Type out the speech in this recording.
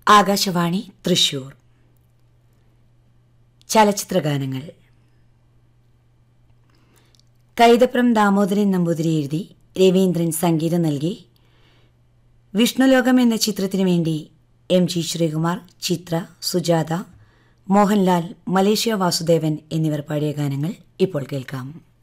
ആകാശവാണി തൃശൂർ. ചലച്ചിത്രഗാനങ്ങൾ. കൈതപ്രം ദാമോദരൻ നമ്പൂതിരി എഴുതി രവീന്ദ്രൻ സംഗീതം നൽകി വിഷ്ണുലോകം എന്ന ചിത്രത്തിനു വേണ്ടി എം ജി ശ്രീകുമാർ, ചിത്ര, സുജാത, മോഹൻലാൽ, മലേഷ്യ വാസുദേവൻ എന്നിവർ പാടിയ ഗാനങ്ങൾ ഇപ്പോൾ കേൾക്കാം.